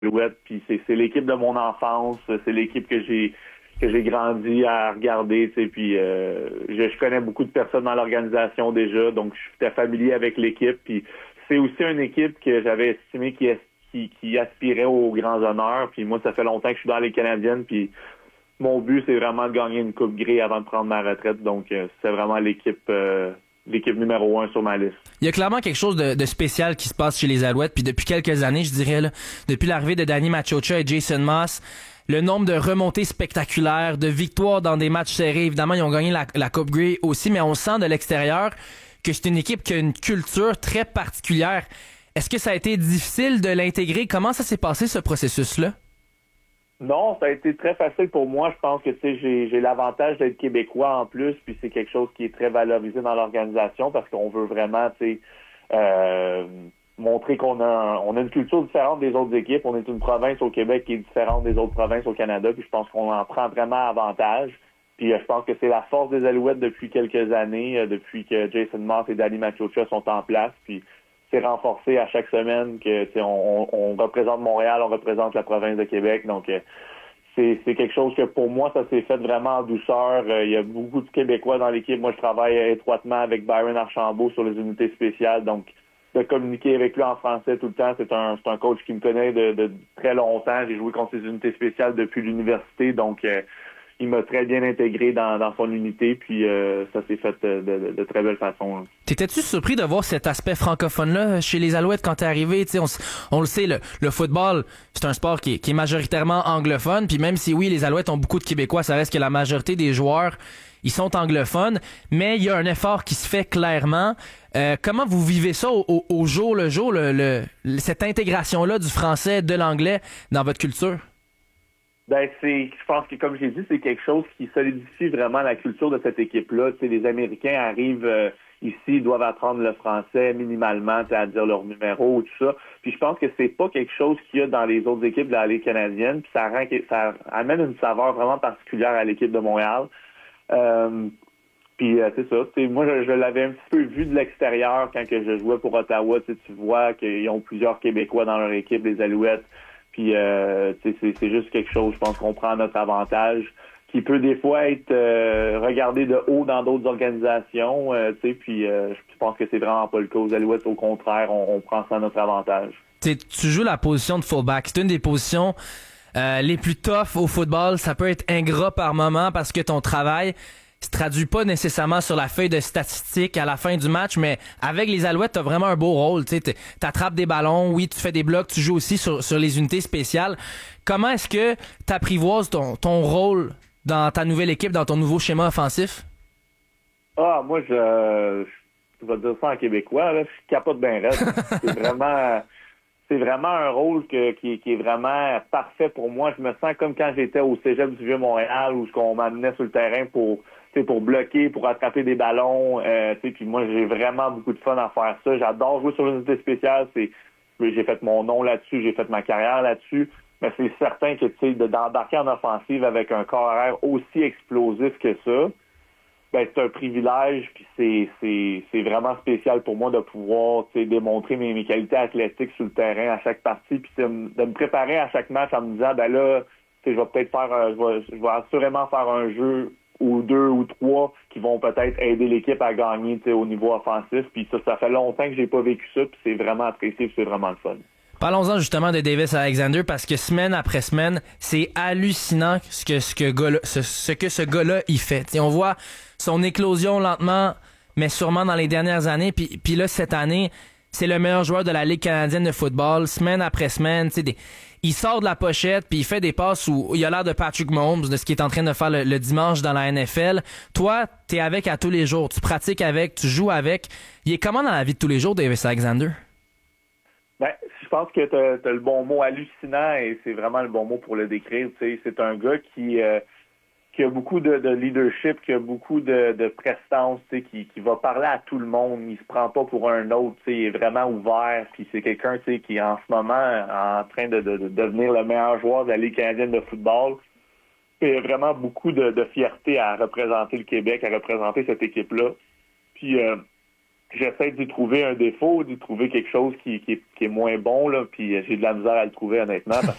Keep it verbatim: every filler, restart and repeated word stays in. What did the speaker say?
Alouettes, puis c'est, c'est l'équipe de mon enfance, c'est l'équipe que j'ai que j'ai grandi à regarder, tu sais, puis euh, je, je connais beaucoup de personnes dans l'organisation déjà, donc j'étais familier avec l'équipe, puis c'est aussi une équipe que j'avais estimée qui, qui, qui aspirait aux grands honneurs, puis moi, ça fait longtemps que je suis dans les Canadiennes, puis mon but, c'est vraiment de gagner une Coupe Grey avant de prendre ma retraite, donc euh, c'est vraiment l'équipe euh, l'équipe numéro un sur ma liste. Il y a clairement quelque chose de, de spécial qui se passe chez les Alouettes, puis depuis quelques années, je dirais, là, depuis l'arrivée de Danny Machocha et Jason Moss, le nombre de remontées spectaculaires, de victoires dans des matchs serrés. Évidemment, ils ont gagné la, la Coupe Grey aussi, mais on sent de l'extérieur que c'est une équipe qui a une culture très particulière. Est-ce que ça a été difficile de l'intégrer? Comment ça s'est passé, ce processus-là? Non, ça a été très facile pour moi. Je pense que tu sais, j'ai, j'ai l'avantage d'être québécois en plus, puis c'est quelque chose qui est très valorisé dans l'organisation parce qu'on veut vraiment, tu sais, euh, montrer qu'on a, un, on a une culture différente des autres équipes. On est une province au Québec qui est différente des autres provinces au Canada, puis je pense qu'on en prend vraiment avantage. Puis euh, je pense que c'est la force des Alouettes depuis quelques années, euh, depuis que Jason Moss et Danny Machocha sont en place, puis c'est renforcé à chaque semaine que on, on, on représente Montréal, on représente la province de Québec. Donc, euh, c'est, c'est quelque chose que pour moi, ça s'est fait vraiment en douceur. Euh, il y a beaucoup de Québécois dans l'équipe. Moi, je travaille étroitement avec Byron Archambault sur les unités spéciales. Donc, de communiquer avec lui en français tout le temps, c'est un, c'est un coach qui me connaît de, de très longtemps. J'ai joué contre ses unités spéciales depuis l'université. Donc, euh, il m'a très bien intégré dans, dans son unité, puis euh, ça s'est fait de, de, de très belle façon. Là. T'étais-tu surpris de voir cet aspect francophone-là chez les Alouettes quand t'es arrivé? T'sais, on, on le sait, le, le football, c'est un sport qui est, qui est majoritairement anglophone, puis même si oui, les Alouettes ont beaucoup de Québécois, ça reste que la majorité des joueurs, ils sont anglophones, mais il y a un effort qui se fait clairement. Euh, comment vous vivez ça au, au, au jour le jour, le, le, cette intégration-là du français, de l'anglais dans votre culture? Ben c'est, je pense que comme j'ai dit, c'est quelque chose qui solidifie vraiment la culture de cette équipe-là. Tu sais, les Américains arrivent euh, ici, ils doivent apprendre le français minimalement, à dire leur numéro, tout ça. Puis je pense que c'est pas quelque chose qu'il y a dans les autres équipes de la Ligue canadienne. Puis ça rend, ça amène une saveur vraiment particulière à l'équipe de Montréal. Euh, puis euh, c'est ça. Tu sais, moi, je, je l'avais un petit peu vu de l'extérieur quand que je jouais pour Ottawa. Tu sais, tu vois qu'ils ont plusieurs Québécois dans leur équipe, les Alouettes. Puis euh, c'est, c'est juste quelque chose, je pense qu'on prend à notre avantage, qui peut des fois être euh, regardé de haut dans d'autres organisations. Euh, puis euh, je pense que c'est vraiment pas le cas aux Alouettes. Au contraire, on, on prend ça à notre avantage. T'sais, tu joues la position de fullback. C'est une des positions euh, les plus tough au football. Ça peut être ingrat par moment parce que ton travail se traduit pas nécessairement sur la feuille de statistiques à la fin du match, mais avec les Alouettes, t'as vraiment un beau rôle. Tu t'attrapes des ballons, oui, tu fais des blocs, tu joues aussi sur, sur les unités spéciales. Comment est-ce que t'apprivoises ton, ton rôle dans ta nouvelle équipe, dans ton nouveau schéma offensif? Ah, moi, je, je vais dire ça en québécois, là, je capote bien raide. C'est vraiment... C'est vraiment un rôle que, qui, qui est vraiment parfait pour moi. Je me sens comme quand j'étais au Cégep du Vieux-Montréal où on m'amenait sur le terrain pour pour bloquer, pour attraper des ballons. Euh, puis moi, j'ai vraiment beaucoup de fun à faire ça. J'adore jouer sur une unité spéciale. C'est, j'ai fait mon nom là-dessus, j'ai fait ma carrière là-dessus. Mais c'est certain que d'embarquer en offensive avec un corps arrière aussi explosif que ça, ben c'est un privilège, puis c'est c'est c'est vraiment spécial pour moi de pouvoir démontrer mes, mes qualités athlétiques sur le terrain à chaque partie, puis de, de me préparer à chaque match en me disant ben là, je vais peut-être faire un, je vais je vais assurément faire un jeu ou deux ou trois qui vont peut-être aider l'équipe à gagner au niveau offensif, puis ça ça fait longtemps que j'ai pas vécu ça, puis c'est vraiment apprécié, puis c'est vraiment le fun. Parlons-en justement de Davis Alexander parce que semaine après semaine, c'est hallucinant ce que ce que gars-là, ce, ce que ce gars-là il fait. T'sais, on voit son éclosion lentement, mais sûrement dans les dernières années. Puis, puis là cette année, c'est le meilleur joueur de la Ligue canadienne de football, semaine après semaine. Des, il sort de la pochette puis il fait des passes où il a l'air de Patrick Mahomes, de ce qu'il est en train de faire le, le dimanche dans la N F L. Toi, t'es avec à tous les jours, tu pratiques avec, tu joues avec. Il est comment dans la vie de tous les jours, Davis Alexander? Ben, je pense que t'as, t'as le bon mot hallucinant et c'est vraiment le bon mot pour le décrire. T'sais. C'est un gars qui euh, qui a beaucoup de, de leadership, qui a beaucoup de, de prestance, qui, qui va parler à tout le monde. Il se prend pas pour un autre. Il est vraiment ouvert. Puis c'est quelqu'un qui est en ce moment en train de, de, de devenir le meilleur joueur de la Ligue canadienne de football. Puis il a vraiment beaucoup de, de fierté à représenter le Québec, à représenter cette équipe-là. Puis euh, j'essaie d'y trouver un défaut, d'y trouver quelque chose qui, qui, est, qui est moins bon, là, puis j'ai de la misère à le trouver, honnêtement, parce